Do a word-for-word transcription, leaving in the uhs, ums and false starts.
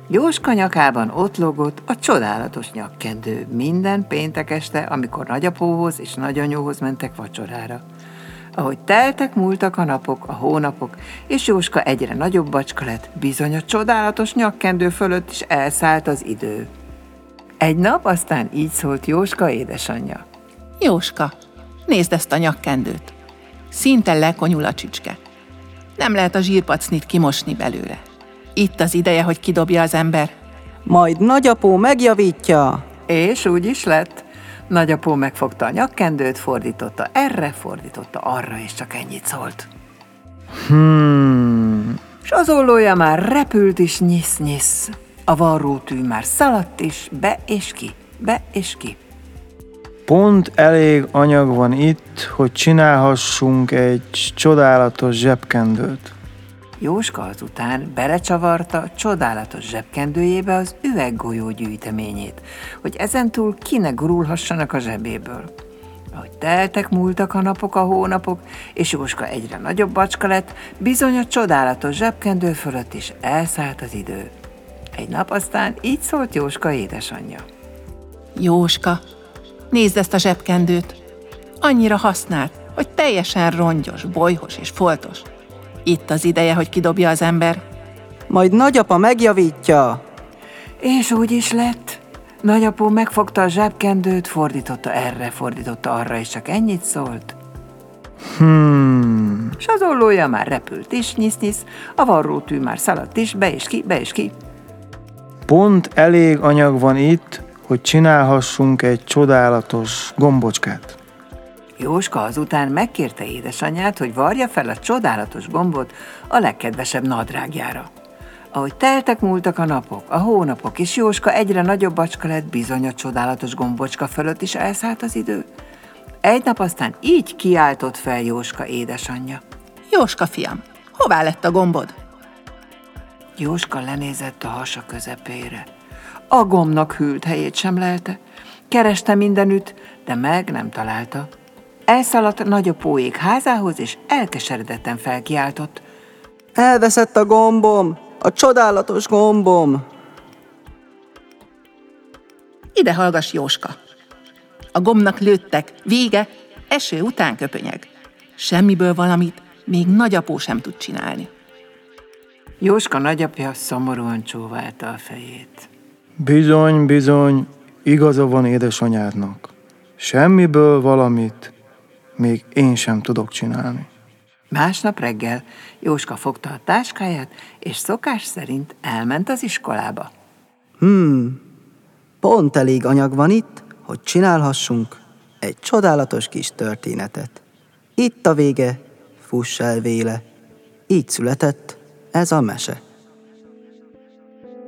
Jóska nyakában ott lógott a csodálatos nyakkendő minden péntek este, amikor nagyapóhoz és nagyanyóhoz mentek vacsorára. Ahogy teltek, múltak a napok, a hónapok, és Jóska egyre nagyobb bacska lett, bizony a csodálatos nyakkendő fölött is elszállt az idő. Egy nap aztán így szólt Jóska édesanyja. Jóska, nézd ezt a nyakkendőt. Szinte lekonyul a csücske. Nem lehet a zsírpacnit kimosni belőle. Itt az ideje, hogy kidobja az ember. Majd nagyapó megjavítja. És úgy is lett. Nagyapó megfogta a nyakkendőt, fordította erre, fordította arra, és csak ennyit szólt. Hmm. S az ollója már repült is nyisz-nyisz. A varrótű már szaladt is, be és ki, be és ki. Pont elég anyag van itt, hogy csinálhassunk egy csodálatos zsebkendőt. Jóska azután belecsavarta a csodálatos zsebkendőjébe az üveggolyó gyűjteményét, hogy ezentúl ki ne gurulhassanak a zsebéből. Ahogy teltek, múltak a napok, a hónapok, és Jóska egyre nagyobb bacska lett, bizony a csodálatos zsebkendő fölött is elszállt az idő. Egy nap aztán így szólt Jóska édesanyja. Jóska, nézd ezt a zsebkendőt. Annyira használt, hogy teljesen rongyos, bolyhos és foltos. Itt az ideje, hogy kidobja az ember. Majd nagyapa megjavítja. És úgy is lett. Nagyapó megfogta a zsebkendőt, fordította erre, fordította arra, és csak ennyit szólt. Hmm. S az ollója már repült is, nyisz-nyisz, a varrótű már szaladt is, be és ki, be és ki. Pont elég anyag van itt, hogy csinálhassunk egy csodálatos gombocskát. Jóska azután megkérte édesanyját, hogy varja fel a csodálatos gombot a legkedvesebb nadrágjára. Ahogy teltek, múltak a napok, a hónapok, és Jóska egyre nagyobb bacska lett, bizony a csodálatos gombocska fölött is elszállt az idő. Egy nap aztán így kiáltott fel Jóska édesanyja. Jóska fiam, hová lett a gombod? Jóska lenézett a hasa közepére. A gombnak hűlt helyét sem lelte. Kereste mindenütt, de meg nem találta. Elszaladt nagyapóék házához, és elkeseredetten felkiáltott. Elveszett a gombom, a csodálatos gombom. Ide hallgass, Jóska. A gombnak lőttek, vége, eső után köpönyeg. Semmiből valamit még nagyapó sem tud csinálni. Jóska nagyapja szomorúan csóválta a fejét. Bizony, bizony, igaza van édesanyádnak. Semmiből valamit még én sem tudok csinálni. Másnap reggel Jóska fogta a táskáját, és szokás szerint elment az iskolába. Hmm, pont elég anyag van itt, hogy csinálhassunk egy csodálatos kis történetet. Itt a vége, fuss el véle. Így született ez a mese.